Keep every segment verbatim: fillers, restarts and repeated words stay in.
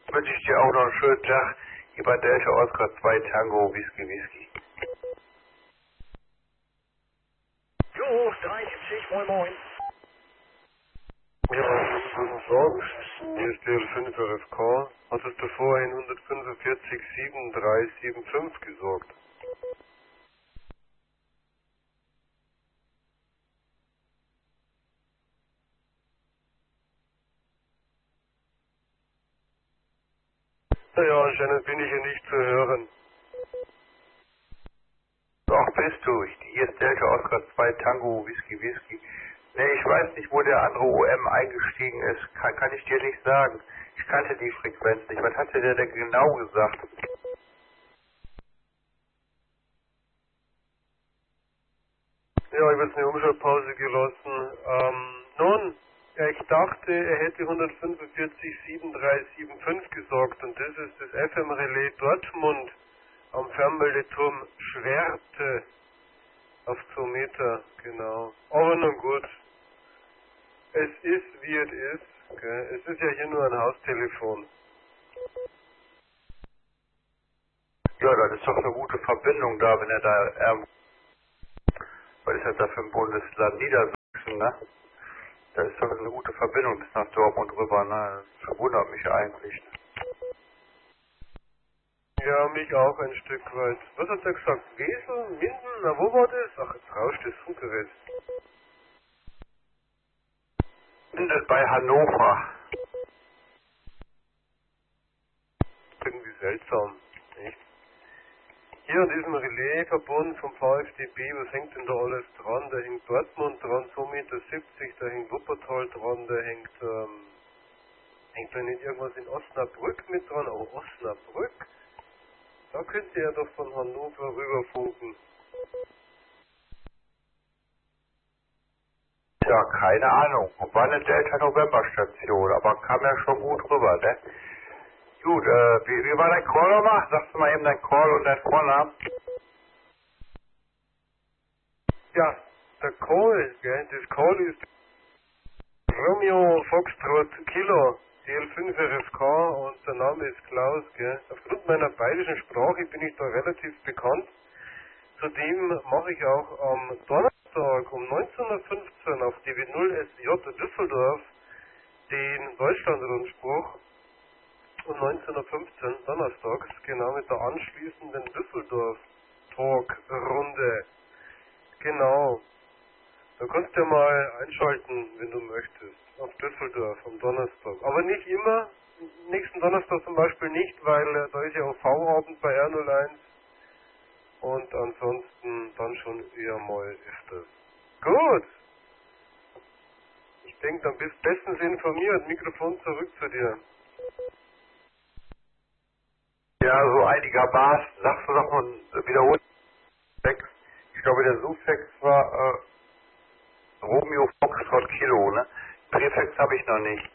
Wünsche ich dir auch noch einen schönen Tag. Hier bei Delta Oscar zwei Tango Whisky Whisky. Jo, dreiundsiebzig, moin moin. Ja, guten Tag. Hier ist D L fünf R F K. Hattest du vorhin hundertfünfundvierzig sieben drei sieben fünf gesorgt? Naja, anscheinend bin ich hier nicht zu hören. Doch, bist du. Hier ist Delta Oscar zwei Tango Whisky Whisky. Ne, ich weiß nicht, wo der andere O M eingestiegen ist. Kann, kann ich dir nicht sagen. Ich kannte die Frequenz nicht. Was hatte der denn genau gesagt? Ja, ich habe jetzt eine Umschaltpause gelassen. Ähm, nun, ja, ich dachte, er hätte hundertfünfundvierzig sieben drei sieben fünf gesorgt und das ist das F M-Relais Dortmund am Fernmeldeturm Schwerte auf zwei Meter, genau. Aber nun gut, es ist wie es ist, gell? Es ist ja hier nur ein Haustelefon. Ja, das ist doch eine gute Verbindung da, wenn er da, ähm, was ist das da für ein Bundesland? Niedersachsen, ne? Da ist doch eine gute Verbindung bis nach Dortmund rüber, ne? Das verwundert mich eigentlich. Ja, mich auch ein Stück weit. Was hat er gesagt? Wesel? Minden? Na, wo war das? Ach, jetzt rauscht das Funkgerät. Endet bei Hannover. Irgendwie seltsam, nicht? Hier an diesem Relaisverbund vom V F D B, was hängt denn da alles dran? Da hängt Dortmund dran, zwei Meter siebzig, da hängt Wuppertal dran, da hängt, ähm, hängt da nicht irgendwas in Osnabrück mit dran? Oh, Osnabrück? Da könnte er doch von Hannover rüberfunken. Ja, keine Ahnung. War eine Delta November Station, aber kam ja schon gut rüber, ne? Gut, äh, wie, wie war dein Call nochmal? Sagst du mal eben dein Call und dein Vornamen? Ja, der Call, gell, das Call ist Romeo Foxtrot Kilo, D L fünf R F K und der Name ist Klaus, gell. Aufgrund meiner bayerischen Sprache bin ich da relativ bekannt. Zudem mache ich auch am Donnerstag um neunzehn Uhr fünfzehn auf D W null S J Düsseldorf den Deutschlandrundspruch um neunzehn Uhr fünfzehn donnerstags, genau mit der anschließenden Düsseldorf-Talk-Runde. Genau. Da kannst du ja mal einschalten, wenn du möchtest, auf Düsseldorf am Donnerstag. Aber nicht immer, nächsten Donnerstag zum Beispiel nicht, weil äh, da ist ja O V-Abend bei R null eins und ansonsten dann schon eher mal öfters. Gut. Ich denke, dann bist du bestens informiert. Mikrofon zurück zu dir. Ja, so einigermaßen. Sagst du noch mal wiederholt? Ich glaube, der Suffix war äh, Romeo Foxtrot Kilo, ne? Präfix habe ich noch nicht.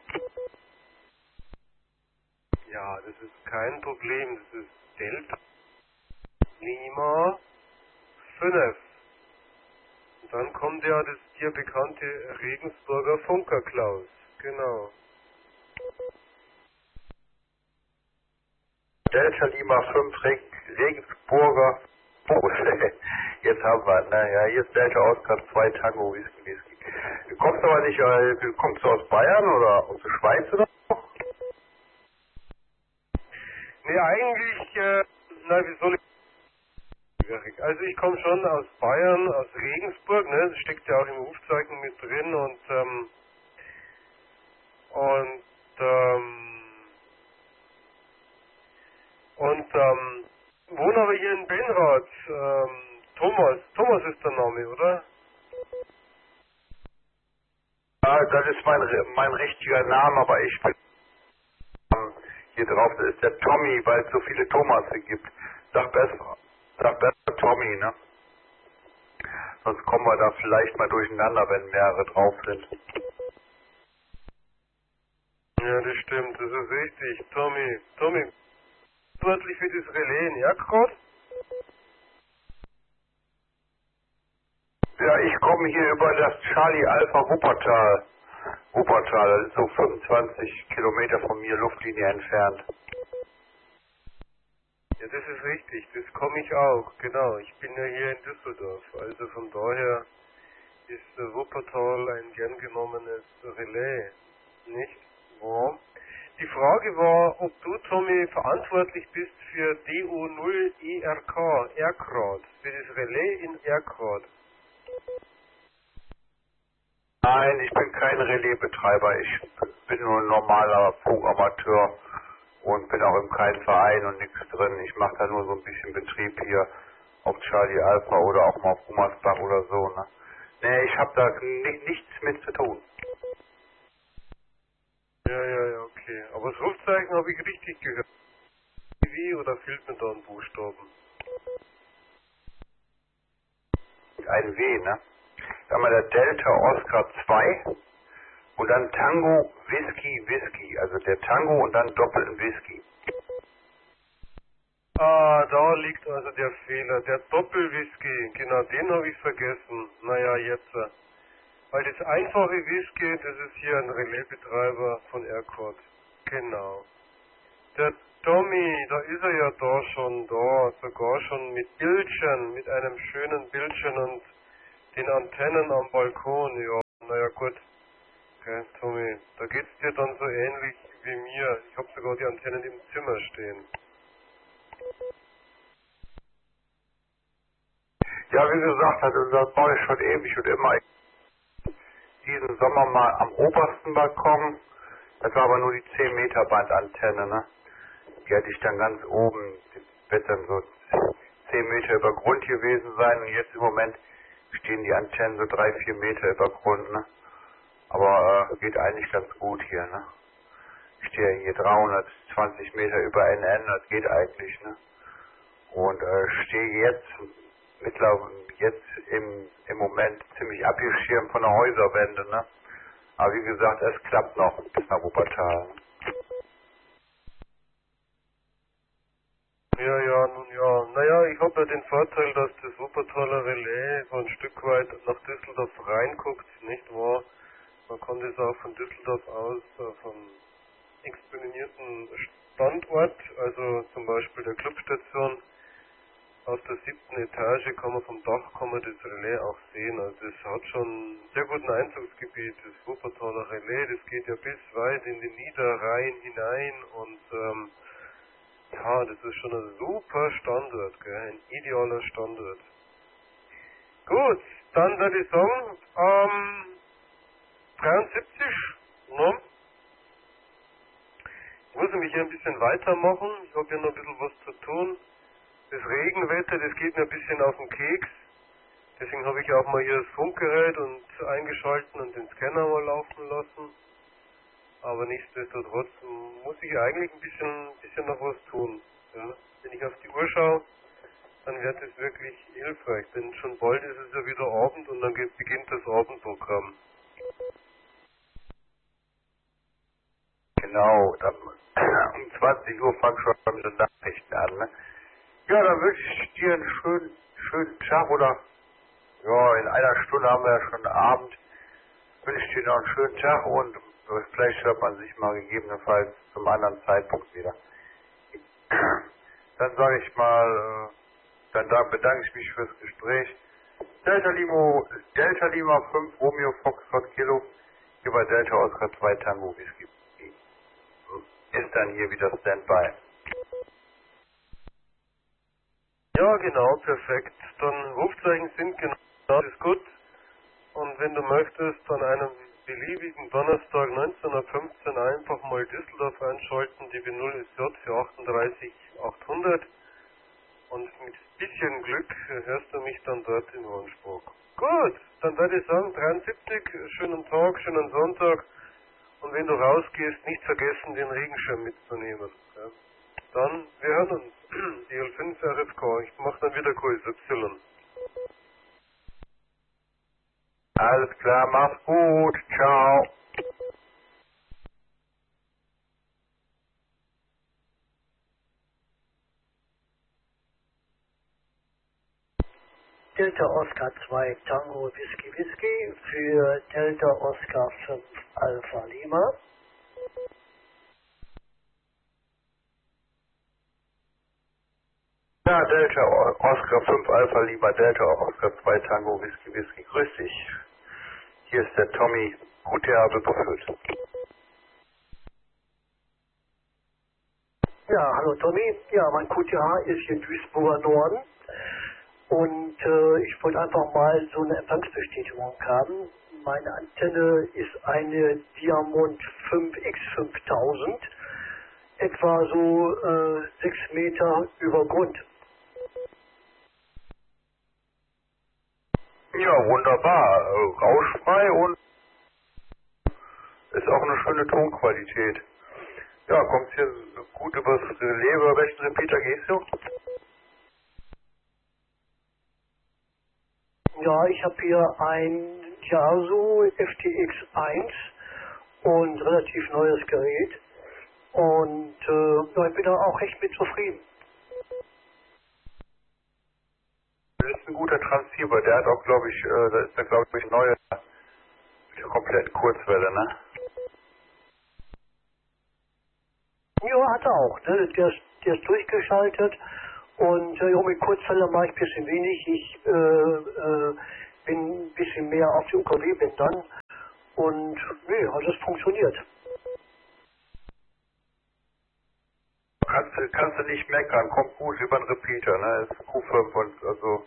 Ja, das ist kein Problem. Das ist Delta Lima fünf. Und dann kommt ja das dir bekannte Regensburger Funker Klaus. Genau. Delta Lima fünf Reg Regensburger. Oh, jetzt haben wir, naja, hier ist Delta Oscar zwei Tango Whisky Whisky. Du kommst aber nicht, äh, kommst du aus Bayern oder aus der Schweiz oder so? Nee, eigentlich, äh, na, wie soll ich... Also ich komme schon aus Bayern, aus Regensburg, ne, das steckt ja auch im Rufzeichen mit drin und, ähm, und, ähm, und, ähm, wohne aber hier in Benrath, ähm, Thomas, Thomas ist der Name, oder? Ja, das ist mein, mein richtiger Name, aber ich bin ähm, hier drauf, das ist der Tommy, weil es so viele Thomasse gibt. Sag besser, sag besser Tommy, ne? Sonst kommen wir da vielleicht mal durcheinander, wenn mehrere drauf sind. Ja, das stimmt, das ist richtig. Tommy, Tommy, verantwortlich für das Relais in Erkrath? Ja, ich komme hier über das Charlie Alpha Wuppertal. Wuppertal, das ist so fünfundzwanzig Kilometer von mir Luftlinie entfernt. Ja, das ist richtig, das komme ich auch, genau. Ich bin ja hier in Düsseldorf, also von daher ist äh, Wuppertal ein gern genommenes Relais, nicht? Ja. Die Frage war, ob du, Tommy, verantwortlich bist für D O null E R K, Erkrath, für das Relais in Erkrath. Nein, ich bin kein Relaisbetreiber. Ich bin nur ein normaler Funkamateur und bin auch in keinem Verein und nichts drin. Ich mache da nur so ein bisschen Betrieb hier auf Charlie Alpha oder auch mal auf Gummersbach oder so. Ne? Nee, ich habe da ni nichts mit zu tun. Ja, ja, ja, okay. Aber das Rufzeichen habe ich richtig gehört. Wie oder fehlt mir da ein Buchstaben? Ein W, ne? Da haben wir der Delta Oscar zwei und dann Tango Whisky Whisky. Also der Tango und dann doppelten Whisky. Ah, da liegt also der Fehler. Der Doppelwhisky, genau, den habe ich vergessen. Naja, jetzt. äh, Weil das einfache Whisky, das ist hier ein Relaisbetreiber von Erkrath. Genau. Der Tommy, da ist er ja da schon da, sogar schon mit Bildchen, mit einem schönen Bildchen und den Antennen am Balkon, ja. Naja gut, okay, Tommy, da geht's dir dann so ähnlich wie mir. Ich habe sogar die Antennen im Zimmer stehen. Ja, wie gesagt, also das mache ich schon ewig und immer. Diesen Sommer mal am obersten Balkon. Das war aber nur die zehn Meter Bandantenne, ne? Die hatte ich dann ganz oben. Das wird dann so zehn Meter über Grund gewesen sein und jetzt im Moment stehen die Antennen so drei, vier Meter über Grund, ne? Aber äh, geht eigentlich ganz gut hier, ne? Ich stehe hier dreihundertzwanzig Meter über N N, das geht eigentlich, ne? Und äh, stehe jetzt mittlerweile jetzt im, im Moment ziemlich abgeschirmt von der Häuserwände, ne? Aber wie gesagt, es klappt noch bis nach Wuppertal. Ja, ja, nun ja. Naja, ich habe ja den Vorteil, dass das Wuppertaler Relais so ein Stück weit nach Düsseldorf reinguckt, nicht wahr? Man kann das auch von Düsseldorf aus äh, vom exponierten Standort, also zum Beispiel der Clubstation, auf der siebten Etage kann man vom Dach kann man das Relais auch sehen. Also es hat schon ein sehr guten Einzugsgebiet, das Wuppertaler Relais, das geht ja bis weit in den Niederrhein hinein und ähm, ja, das ist schon ein super Standort, gell? Ein idealer Standort. Gut, dann würde ich sagen, ähm, dreiundsiebzig, ne? Ich muss nämlich hier ein bisschen weitermachen, ich habe hier noch ein bisschen was zu tun. Das Regenwetter, das geht mir ein bisschen auf den Keks. Deswegen habe ich auch mal hier das Funkgerät und eingeschalten und den Scanner mal laufen lassen. Aber nichtsdestotrotz muss ich eigentlich ein bisschen, bisschen noch was tun. Ja? Wenn ich auf die Uhr schaue, dann wird es wirklich hilfreich. Denn schon bald ist es ja wieder Abend und dann geht, beginnt das Abendprogramm. Genau, dann um zwanzig Uhr fangen schon mit den Nachrichten an, ne? Ja, dann wünsche ich dir einen schönen, schönen Tag oder ja, in einer Stunde haben wir ja schon Abend. Wünsche ich dir noch einen schönen Tag und vielleicht hört man sich mal gegebenenfalls zum anderen Zeitpunkt wieder. Dann sage ich mal, äh, dann da bedanke ich mich fürs Gespräch. Delta Limo, Delta Lima fünf Romeo Foxtrot Kilo, hier bei Delta Oscar zwei Tango Whisky. Ist dann hier wieder Standby. Ja, genau, perfekt. Dann Rufzeichen sind genau, das ist gut. Und wenn du möchtest, an einem beliebigen Donnerstag neunzehn Uhr fünfzehn einfach mal Düsseldorf einschalten, die B null ist J für achtunddreißig achthundert. Und mit bisschen Glück hörst du mich dann dort in Hornsburg. Gut, dann würde ich sagen, dreiundsiebzig, schönen Tag, schönen Sonntag. Und wenn du rausgehst, nicht vergessen, den Regenschirm mitzunehmen. Ja. Dann, wir hören uns. D L fünf R F K, ich mach dann wieder Q S Y. Alles klar, mach's gut, ciao. Delta Oscar zwei Tango Whisky Whisky für Delta Oscar fünf Alpha Lima. Ja, Delta Oscar fünf Alpha Lima, Delta Oscar zwei Tango Whisky Whisky. Grüß dich. Hier ist der Tommy. Q T H beführt. Ja, hallo Tommy. Ja, mein Q T H ist hier Duisburger Norden. Und äh, ich wollte einfach mal so eine Empfangsbestätigung haben. Meine Antenne ist eine Diamond fünf X fünftausend. Etwa so äh, sechs Meter über Grund. Ja, wunderbar. Äh, Rauschfrei und ist auch eine schöne Tonqualität. Ja, kommt hier gut übers Relais. Über welchen Repeater gehst du? Ja, ich habe hier ein Yasu F T X eins und relativ neues Gerät. Und äh, ja, ich bin da auch echt mit zufrieden. Das ist ein guter Transceiver. Der hat auch, glaube ich, äh, da ist der, glaube ich, neue mit der kompletten Kurzwelle, ne? Ja, hat er auch. Ne? Der, ist, der ist durchgeschaltet und äh, ja, mit Kurzwelle mache ich ein bisschen wenig. Ich äh, äh, bin ein bisschen mehr auf die U K W-Bändern und nee, also es funktioniert. Kannst du, kannst du nicht meckern, kommt gut über den Repeater, ne? Ist Q fünf und also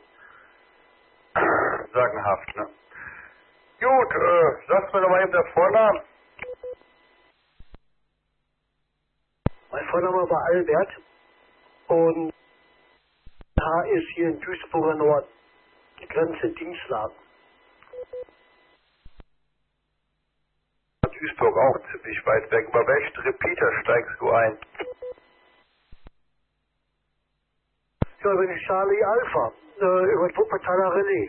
sagenhaft, ne? Gut, äh, sagst mir doch mal eben der Vornamen. Mein Vorname war Albert und H ist hier in Duisburger Norden, die Grenze Dienstlagen. Duisburg auch ziemlich weit weg. Über welchen Repeater steigst du ein? Ja, über die Charlie Alpha, äh, über das Wuppertaler Relais.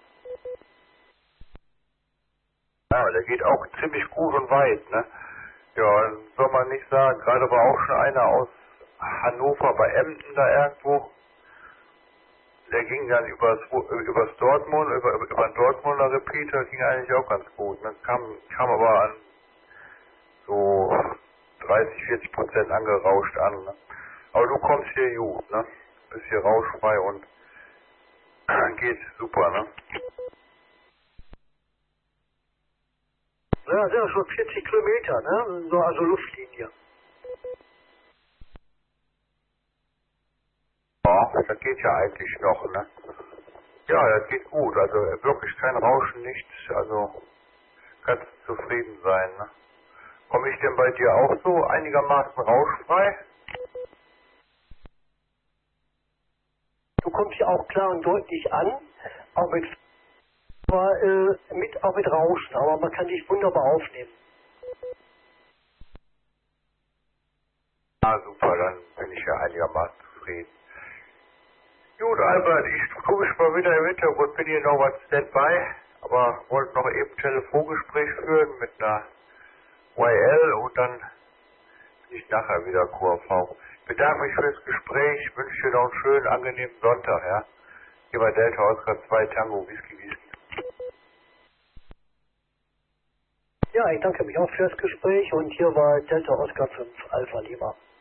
Ja, der geht auch ziemlich gut und weit, ne? Ja, soll man nicht sagen. Gerade war auch schon einer aus Hannover bei Emden da irgendwo. Der ging dann übers, übers Dortmund, über, über den Dortmunder Repeater, ging eigentlich auch ganz gut. Ne? Kam, kam aber an so dreißig, vierzig Prozent angerauscht an. Ne? Aber du kommst hier gut, ne? Bist hier rauschfrei und geht super, ne? Ja, das sind ja schon vierzig Kilometer, ne? So, also Luftlinie. Ja, das geht ja eigentlich noch, ne? Ja, das geht gut. Also wirklich kein Rauschen, nichts. Also kannst du zufrieden sein, ne? Komme ich denn bei dir auch so einigermaßen rauschfrei? Du kommst ja auch klar und deutlich an, auch mit, aber, äh, mit, auch mit Rauschen, aber man kann dich wunderbar aufnehmen. Ah, super, dann bin ich ja einigermaßen zufrieden. Gut, Albert, ich tue mich mal wieder im Hintergrund, bin hier noch was Standby, aber wollte noch eben ein Telefongespräch führen mit einer Y L und dann bin ich nachher wieder Q A V. Ich bedanke mich fürs Gespräch, wünsche dir noch einen schönen, angenehmen Sonntag, ja? Hier bei Delta Oscar zwei Tango Whisky Whisky. Ja, ich danke mich auch für das Gespräch und hier war Delta Oscar fünf Alpha Lima.